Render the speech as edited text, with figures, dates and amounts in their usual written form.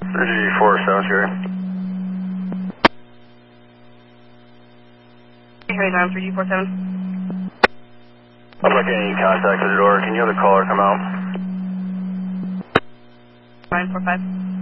3G47, Jerry. Hearing on 3G47. I'm not getting any contact at the door. Can you have the caller come out? 945.